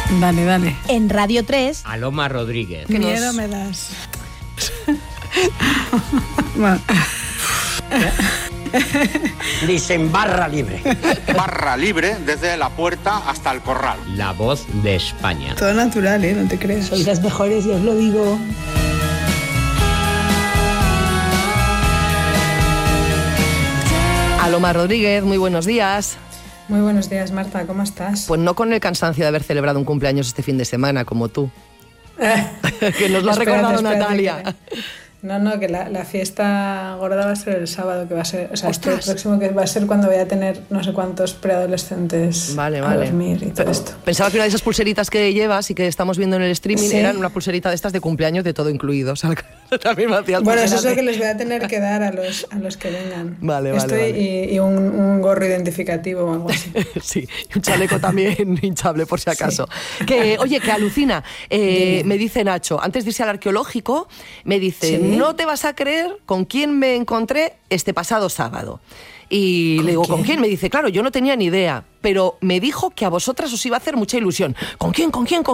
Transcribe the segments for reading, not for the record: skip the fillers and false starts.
Dale, dale. En Radio 3... Aloma Rodríguez. Qué miedo me das. Bueno. Dicen barra libre. Barra libre desde la puerta hasta el corral. La voz de España. Todo natural, no te crees. Sois las mejores, ya os lo digo. Aloma Rodríguez, muy buenos días. Muy buenos días, Marta, ¿cómo estás? Pues no con el cansancio de haber celebrado un cumpleaños este fin de semana, como tú. Que nos lo ha recordado Natalia. No, que la fiesta gorda va a ser el sábado, que va a ser, o sea, este próximo que va a ser cuando voy a tener no sé cuántos preadolescentes a dormir y todo esto. Pensaba que una de esas pulseritas que llevas y que estamos viendo en el streaming eran una pulserita de estas de cumpleaños de todo incluido. O sea, también me hacía bueno, eso es lo que les voy a tener que dar a los que vengan. Vale. Y un gorro identificativo o algo así. Sí, y un chaleco también hinchable por si acaso. Sí. Oye, que alucina. Me dice Nacho, antes de irse al arqueológico, me dice... No te vas a creer con quién me encontré este pasado sábado. Y le digo, ¿con quién? Me dice, claro, yo no tenía ni idea, pero me dijo que a vosotras os iba a hacer mucha ilusión. ¿Con quién?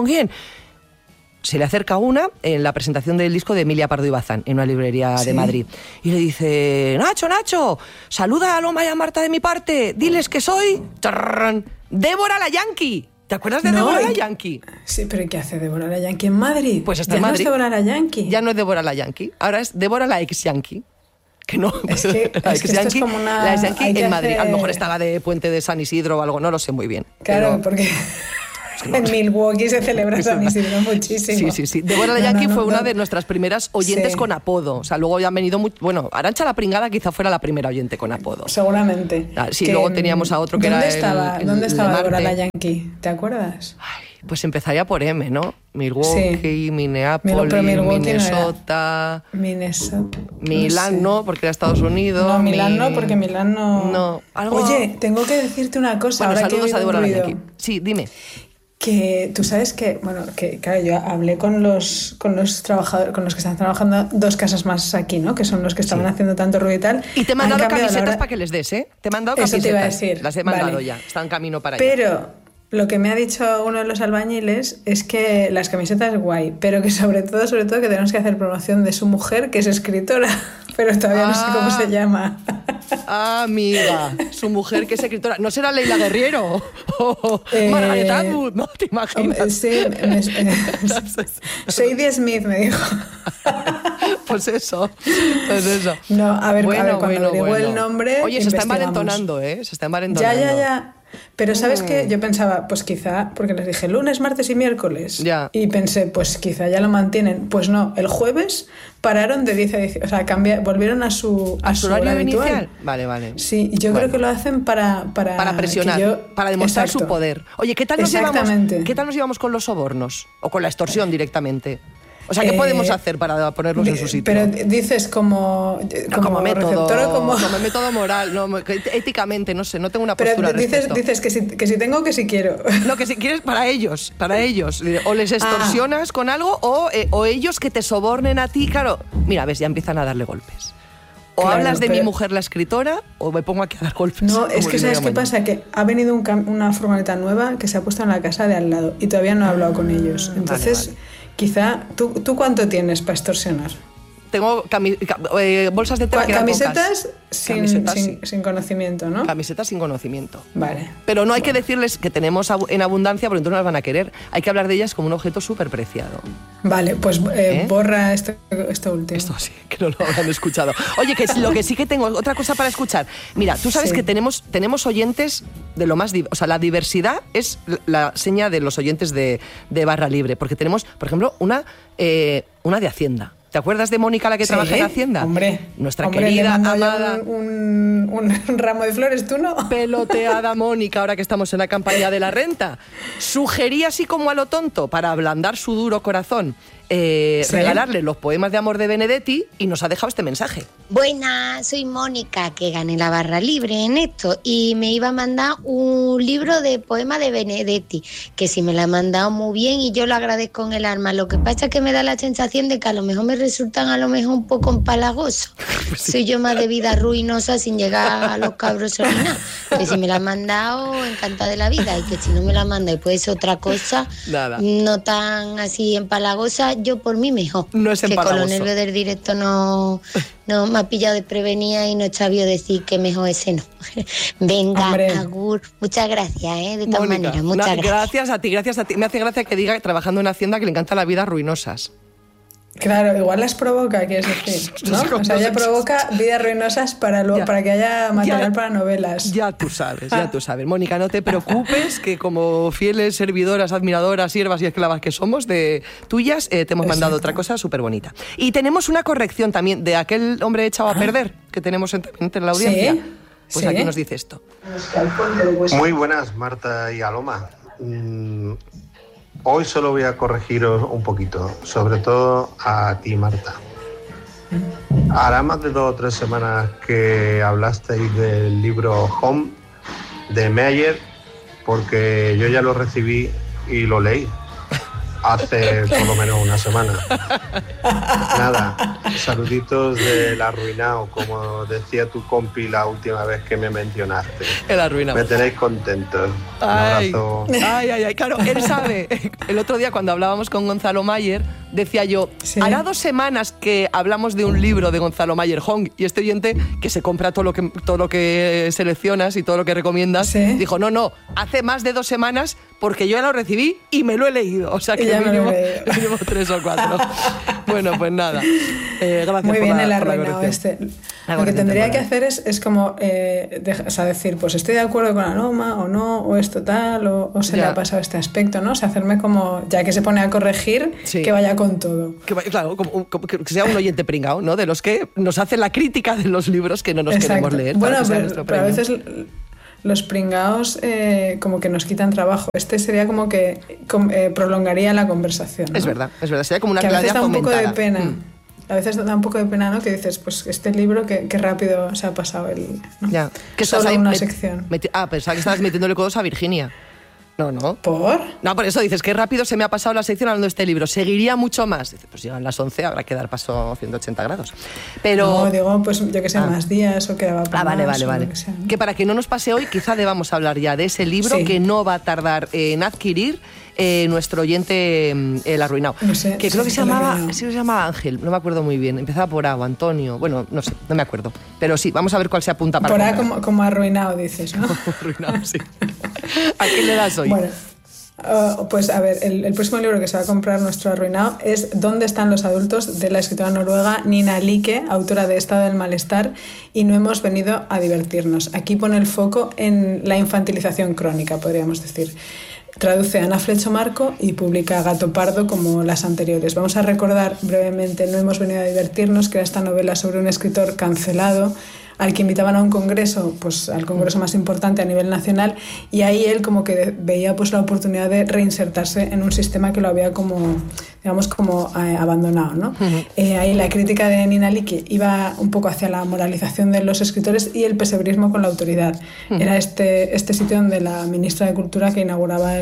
Se le acerca una en la presentación del disco de Emilia Pardo y Bazán, en una librería de Madrid. Y le dice, Nacho, saluda a Aloma y a Marta de mi parte, diles que soy... Débora la Yankee. ¿Te acuerdas de Débora la Yankee? Sí, pero ¿qué hace Débora la Yankee en Madrid? Pues está en Madrid. No es Débora la Yankee. Ya no es Débora la Yankee, ahora es Débora la ex-Yankee. Que no, es que esto es como una... La ex-Yankee en Madrid. A lo mejor estaba de Puente de San Isidro o algo, no lo sé muy bien. Claro, porque... En Milwaukee se celebra San Isidro muchísimo. Sí. Débora la Yankee fue una de nuestras primeras oyentes con apodo. O sea, luego ya han venido... Bueno, Arantxa la Pringada quizá fuera la primera oyente con apodo. Seguramente. Sí, luego teníamos a otro que era ¿Dónde estaba Débora la Yankee? ¿Te acuerdas? Ay, pues empezaría por M, ¿no? Milwaukee, Minneapolis, Minnesota... Milán no, porque era Estados Unidos. No, Milán no, porque Milán no... No, algo... Oye, tengo que decirte una cosa. Bueno, ahora saludos que a Débora la Yankee. Sí, dime. Que tú sabes que, claro, yo hablé con los trabajadores, con los que están trabajando 2 casas más aquí, ¿no? Que son los que estaban haciendo tanto ruido y tal. Y te he mandado camisetas para que les des, ¿eh? Te he mandado camisetas. Eso te iba a decir. Las he mandado ya, están en camino para allá. Pero lo que me ha dicho uno de los albañiles es que las camisetas es guay, pero que sobre todo que tenemos que hacer promoción de su mujer, que es escritora, pero todavía no sé cómo se llama. Amiga, su mujer que es escritora. ¿No será Leila Guerriero? O Margaret Atwood, ¿no? ¿Te imaginas? Sí, Sadie Smith me dijo. Pues eso. No, a ver, cuando digo el nombre... Oye, se está envalentonando, ¿eh? Se está envalentonando. Ya. Pero ¿sabes qué? Yo pensaba, pues quizá, porque les dije lunes, martes y miércoles. Ya. Y pensé, pues quizá ya lo mantienen. Pues no, el jueves pararon de 10 a 10. O sea, volvieron a su horario hora habitual. inicial. Vale. Sí, yo creo que lo hacen para presionar, para demostrar su poder. Oye, ¿qué tal nos llevamos con los sobornos? O con la extorsión directamente. O sea, ¿qué podemos hacer para ponerlos en su sitio? Pero dices como método, receptor o como método moral, no, éticamente, no sé, no tengo una postura al respecto. Dices que si tengo, que si quiero. No, que si quieres para ellos. O les extorsionas con algo o ellos que te sobornen a ti, claro. Mira, ves, ya empiezan a darle golpes. O claro, hablas de mi mujer la escritora o me pongo aquí a dar golpes. No, es que ¿sabes qué pasa? Que ha venido una furgoneta nueva que se ha puesto en la casa de al lado y todavía no he hablado con ellos. Entonces... Vale. Quizá, ¿tú cuánto tienes para extorsionar? Tengo bolsas de tela que camisetas sin conocimiento, ¿no? Camisetas sin conocimiento. Vale. Pero no hay que decirles que tenemos en abundancia porque entonces no las van a querer. Hay que hablar de ellas como un objeto súper preciado. Vale, pues borra esto último. Esto sí, que no lo habrán escuchado. Oye, que lo que sí que tengo, otra cosa para escuchar. Mira, tú sabes que tenemos oyentes de lo más... O sea, la diversidad es la seña de los oyentes de Barra Libre. Porque tenemos, por ejemplo, una de Hacienda. ¿Te acuerdas de Mónica, la que trabaja en Hacienda? Hombre, querida, amada... Un ramo de flores, ¿tú no? Peloteada Mónica, ahora que estamos en la campaña de la renta. Sugería así como a lo tonto, para ablandar su duro corazón, regalarle los poemas de amor de Benedetti y nos ha dejado este mensaje. Buenas, soy Mónica, que gané la Barra Libre en esto y me iba a mandar un libro de poemas de Benedetti, que si me la ha mandado muy bien y yo lo agradezco en el alma. Lo que pasa es que me da la sensación de que a lo mejor me resultan a lo mejor un poco empalagosos. Soy yo más de vida ruinosa sin llegar a los cabros orinados. Que si me la han mandado, encantada de la vida. Y que si no me la manda y puede ser otra cosa, nada, no tan así empalagosa, yo por mí mejor. No es empalagoso. Que con los nervios del directo no me ha pillado desprevenida y no he sabido decir que mejor ese no. Venga, Hombre. Agur, muchas gracias, de todas Mónica, maneras, muchas gracias. Gracias a ti. Me hace gracia que diga, trabajando en Hacienda, que le encanta la vida ruinosas. Claro, igual las provoca, quieres decir, ¿no? O sea, ella provoca vidas ruinosas para que haya material para novelas. Ya tú sabes. Mónica, no te preocupes, que como fieles servidoras, admiradoras, siervas y esclavas que somos de tuyas, te hemos mandado otra cosa súper bonita. Y tenemos una corrección también de aquel hombre echado a perder que tenemos entre la audiencia. ¿Sí? Pues ¿Sí? aquí nos dice esto. Muy buenas, Marta y Aloma. Hoy solo voy a corregiros un poquito, sobre todo a ti, Marta. Hará más de 2 o 3 semanas que hablasteis del libro Home de Meyer, porque yo ya lo recibí y lo leí hace por lo menos una semana. Nada, saluditos del arruinado, como decía tu compi la última vez que me mencionaste. El arruinado. Me tenéis contentos. Un Ay, abrazo. claro, él sabe. El otro día cuando hablábamos con Gonzalo Mayer, decía yo, Sí. hará 2 semanas que hablamos de un libro de Gonzalo Mayer Hong, y este oyente que se compra todo lo que seleccionas y todo lo que recomiendas, Sí. dijo, no, hace más de 2 semanas porque yo ya lo recibí y me lo he leído. O sea que Y ya me lo he leído. mínimo 3 o 4. Bueno, pues nada. Gracias Muy bien por el la arruinado corrección. Lo que tendría que hacer es como decir, pues estoy de acuerdo con Aloma o no, o esto tal, o se le Ya. ha pasado este aspecto, ¿no? O sea, hacerme como, ya que se pone a corregir, Sí. que vaya con todo. Claro, que sea un oyente pringao, ¿no? De los que nos hacen la crítica de los libros que no nos Exacto. queremos leer. Bueno, para que sea nuestro pero a premio. veces los pringaos como que nos quitan trabajo. Este sería como que prolongaría la conversación, ¿no? Es verdad. Sería como una Que a veces claridad da un poco de fomentada. pena. A veces da un poco de pena, ¿no? Que dices, pues este libro, qué rápido se ha pasado ¿no? Ya. Que Solo estás ahí una sección. pensaba que estabas metiéndole codos a Virginia. No. ¿Por? No, por eso dices, qué rápido se me ha pasado la sección hablando de este libro. Seguiría mucho más. Dice, pues llegan las 11, habrá que dar paso a 180 grados. Pero... No, digo, pues yo que sé, más días o quedaba para vale. más, o lo que sea, ¿no? Que para que no nos pase hoy, quizá debamos hablar ya de ese libro Sí. que no va a tardar en adquirir nuestro oyente El Arruinado. No sé, que creo que sí, se El llamaba, Arruinado. sí, se llamaba Ángel, no me acuerdo muy bien. Empezaba por A o Antonio, bueno, no sé, no me acuerdo. Pero sí, vamos a ver cuál se apunta para Por ahí comprar. como arruinado, dices, ¿no? Arruinado, sí. ¿A quién le das hoy? Bueno, pues a ver, el próximo libro que se va a comprar nuestro arruinado es ¿Dónde están los adultos?, de la escritora noruega Nina Like, autora de Estado del Malestar, y no hemos venido a divertirnos. Aquí pone el foco en la infantilización crónica, podríamos decir. Traduce Ana Flecho Marco y publica Gato Pardo como las anteriores. Vamos a recordar brevemente No hemos venido a divertirnos, que era esta novela sobre un escritor cancelado al que invitaban a un congreso, pues al congreso más importante a nivel nacional, y ahí él como que veía pues la oportunidad de reinsertarse en un sistema que lo había como, digamos, como abandonado, ¿no? Ahí la crítica de Nina Like iba un poco hacia la moralización de los escritores y el pesebrismo con la autoridad. Era este sitio donde la ministra de Cultura, que inauguraba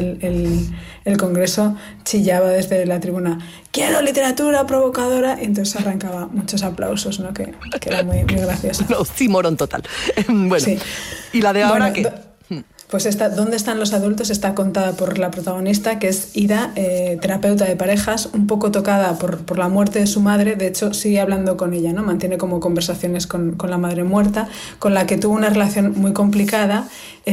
el congreso, chillaba desde la tribuna: ¡quiero literatura provocadora! Y entonces arrancaba muchos aplausos, ¿no? Que era muy, muy gracioso. No, morón total. Bueno, Sí. y la de ahora Bueno, que... Pues ¿Dónde están los adultos? Está contada por la protagonista, que es Ida, terapeuta de parejas, un poco tocada por la muerte de su madre. De hecho, sigue hablando con ella, ¿no? Mantiene como conversaciones con la madre muerta, con la que tuvo una relación muy complicada.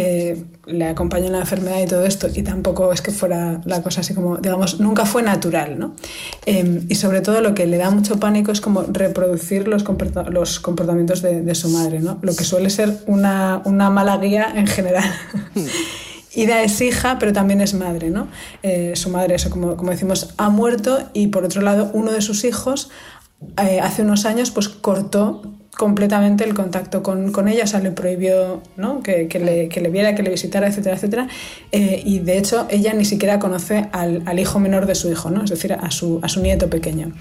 Le acompañó en la enfermedad y todo esto, y tampoco es que fuera la cosa así como, digamos, nunca fue natural, ¿no? Y sobre todo lo que le da mucho pánico es como reproducir los comportamientos de su madre, ¿no? Lo que suele ser una mala guía en general. Ida es hija, pero también es madre, ¿no? Su madre, eso como decimos, ha muerto, y por otro lado uno de sus hijos hace unos años pues cortó completamente el contacto con ella, o sea, le prohibió, ¿no? que le viera, que le visitara, etcétera, etcétera. Y de hecho ella ni siquiera conoce al hijo menor de su hijo, ¿no? Es decir, a su nieto pequeño.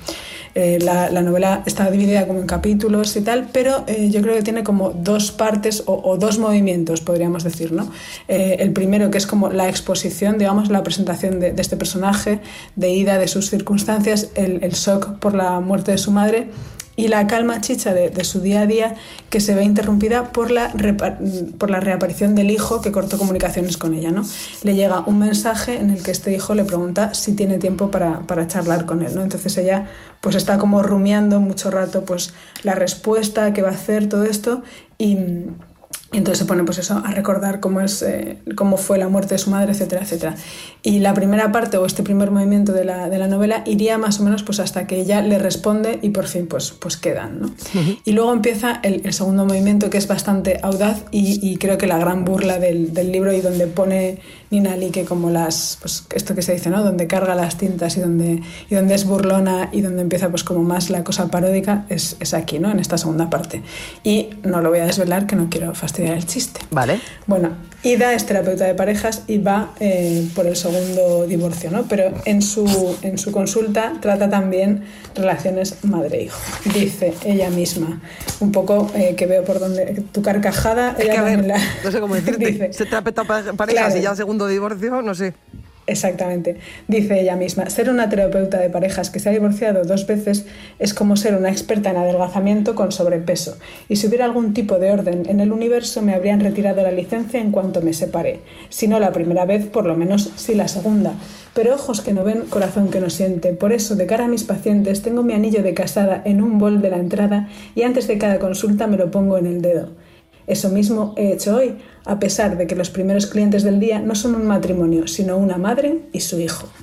La novela está dividida como en capítulos y tal, pero yo creo que tiene como dos partes o dos movimientos, podríamos decir, ¿no? El primero, que es como la exposición, digamos, la presentación de este personaje, de Ida, de sus circunstancias, el shock por la muerte de su madre, y la calma chicha de su día a día, que se ve interrumpida por la reaparición del hijo que cortó comunicaciones con ella, ¿no? Le llega un mensaje en el que este hijo le pregunta si tiene tiempo para charlar con él, ¿no? Entonces ella pues está como rumiando mucho rato pues la respuesta que va a hacer, todo esto, y entonces se pone pues eso a recordar cómo fue la muerte de su madre, etcétera, etcétera. Y la primera parte o este primer movimiento de la novela iría más o menos pues hasta que ella le responde y por fin pues quedan, ¿no? Uh-huh. Y luego empieza el segundo movimiento, que es bastante audaz y creo que la gran burla del libro, y donde pone Nina Like como pues esto que se dice, ¿no? Donde carga las tintas y donde es burlona y donde empieza pues como más la cosa paródica es aquí, ¿no? En esta segunda parte. Y no lo voy a desvelar, que no quiero fastidiar el chiste. Vale. Bueno, Ida es terapeuta de parejas y va por el segundo divorcio, ¿no? Pero en su consulta trata también relaciones madre-hijo. Dice ella misma, un poco que veo por donde tu carcajada... Es que a ver, no sé cómo decirte, dice, ser terapeuta de parejas, claro, y ya segundo divorcio, no sé. Exactamente. Dice ella misma, ser una terapeuta de parejas que se ha divorciado 2 veces es como ser una experta en adelgazamiento con sobrepeso. Y si hubiera algún tipo de orden en el universo, me habrían retirado la licencia en cuanto me separé. Si no la primera vez, por lo menos sí la segunda. Pero ojos que no ven, corazón que no siente. Por eso, de cara a mis pacientes, tengo mi anillo de casada en un bol de la entrada y antes de cada consulta me lo pongo en el dedo. Eso mismo he hecho hoy, a pesar de que los primeros clientes del día no son un matrimonio, sino una madre y su hijo.